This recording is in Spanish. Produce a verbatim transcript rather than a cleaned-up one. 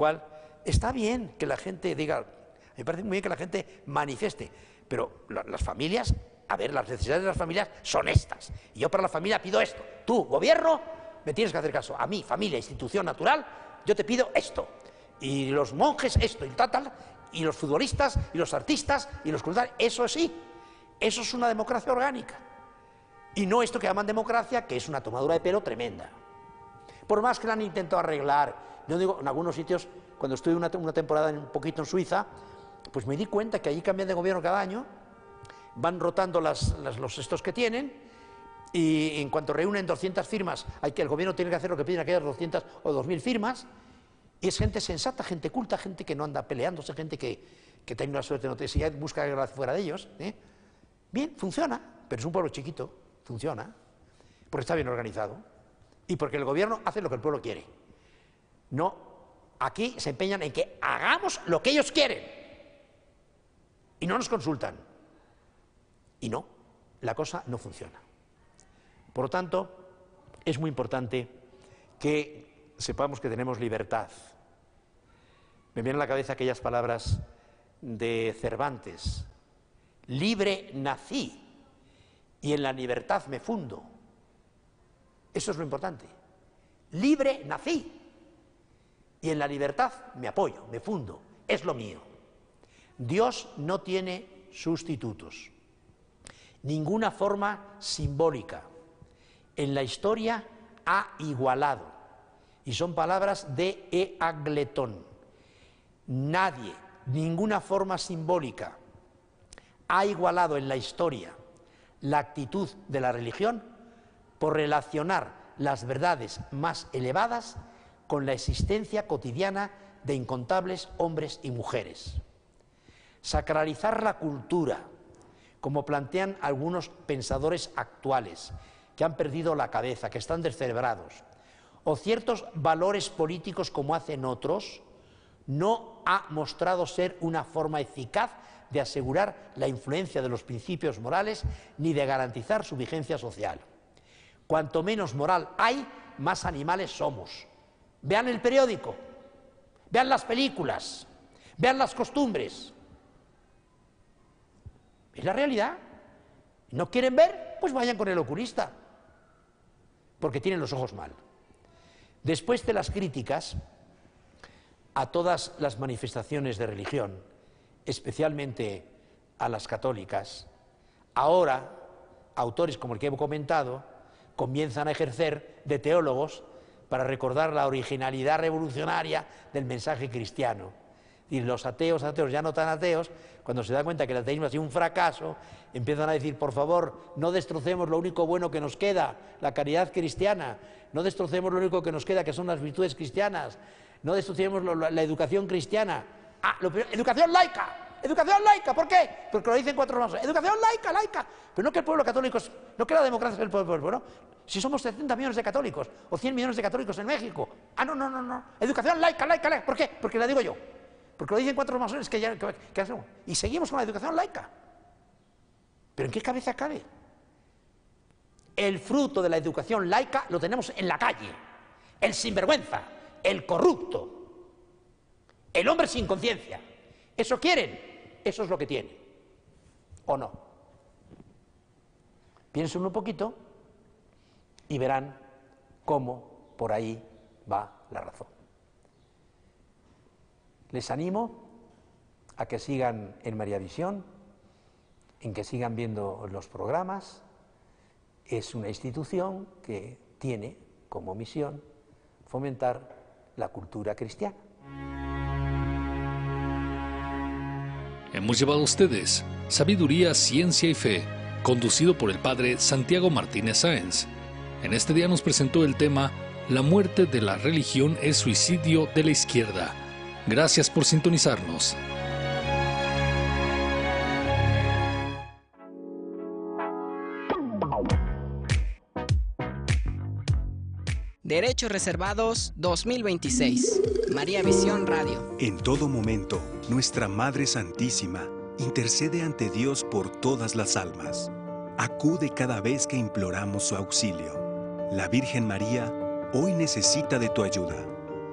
cual está bien que la gente diga, me parece muy bien que la gente manifieste, pero la, las familias, a ver, las necesidades de las familias son estas. Y yo para la familia pido esto. Tú, gobierno, me tienes que hacer caso. A mí, familia, institución natural, yo te pido esto. Y los monjes esto, y tal, tal, y los futbolistas, y los artistas, y los culturales, eso sí, eso es una democracia orgánica. Y no esto que llaman democracia, que es una tomadura de pelo tremenda. Por más que la han intentado arreglar, yo digo, en algunos sitios, cuando estuve una, una temporada un poquito en Suiza, pues me di cuenta que allí cambian de gobierno cada año, van rotando las, las, los estos que tienen, y en cuanto reúnen doscientas firmas, hay que, el gobierno tiene que hacer lo que piden aquellas doscientas o dos mil firmas, y es gente sensata, gente culta, gente que no anda peleándose, gente que, que tiene una suerte, no te si busca guerra fuera de ellos. ¿eh? Bien, funciona, pero es un pueblo chiquito, funciona, porque está bien organizado, y porque el gobierno hace lo que el pueblo quiere. No, aquí se empeñan en que hagamos lo que ellos quieren, y no nos consultan. Y no, la cosa no funciona. Por lo tanto, es muy importante que sepamos que tenemos libertad. Me vienen a la cabeza aquellas palabras de Cervantes: libre nací y en la libertad me fundo. Eso es lo importante. Libre nací y en la libertad me apoyo, me fundo, es lo mío. Dios no tiene sustitutos. Ninguna forma simbólica en la historia ha igualado, y son palabras de Eagletón. Nadie, ninguna forma simbólica ha igualado en la historia la actitud de la religión por relacionar las verdades más elevadas con la existencia cotidiana de incontables hombres y mujeres. Sacralizar la cultura, como plantean algunos pensadores actuales, que han perdido la cabeza, que están descerebrados, o ciertos valores políticos como hacen otros, no ha mostrado ser una forma eficaz de asegurar la influencia de los principios morales ni de garantizar su vigencia social. Cuanto menos moral hay, más animales somos. Vean el periódico, vean las películas, vean las costumbres. Es la realidad. ¿No quieren ver? Pues vayan con el oculista, porque tienen los ojos mal. Después de las críticas a todas las manifestaciones de religión, especialmente a las católicas, ahora autores como el que he comentado comienzan a ejercer de teólogos para recordar la originalidad revolucionaria del mensaje cristiano. Y los ateos, ateos, ya no tan ateos, cuando se dan cuenta que el ateísmo ha sido un fracaso, empiezan a decir, por favor, no destrocemos lo único bueno que nos queda, la caridad cristiana, no destrocemos lo único que nos queda, que son las virtudes cristianas, no destrocemos lo, la, la educación cristiana. Ah, lo, educación laica, educación laica, ¿por qué? Porque lo dicen cuatro más. Educación laica, laica, pero no que el pueblo católico, es, no que la democracia es el pueblo, bueno, si somos setenta millones de católicos, o cien millones de católicos en México. Ah, no, no, no, no, educación laica, laica, laica, ¿por qué? Porque la digo yo. Porque lo dicen cuatro masones que ya que, que hacemos. Y seguimos con la educación laica. ¿Pero en qué cabeza cabe? El fruto de la educación laica lo tenemos en la calle. El sinvergüenza, el corrupto, el hombre sin conciencia. ¿Eso quieren? Eso es lo que tienen. ¿O no? Piensen un poquito y verán cómo por ahí va la razón. Les animo a que sigan en María Visión, en que sigan viendo los programas. Es una institución que tiene como misión fomentar la cultura cristiana. Hemos llevado a ustedes Sabiduría, Ciencia y Fe, conducido por el padre Santiago Martínez Sáenz. En este día nos presentó el tema La muerte de la religión es suicidio de la izquierda. Gracias por sintonizarnos. Derechos Reservados dos mil veintiséis. María Visión Radio. En todo momento, nuestra Madre Santísima intercede ante Dios por todas las almas. Acude cada vez que imploramos su auxilio. La Virgen María hoy necesita de tu ayuda.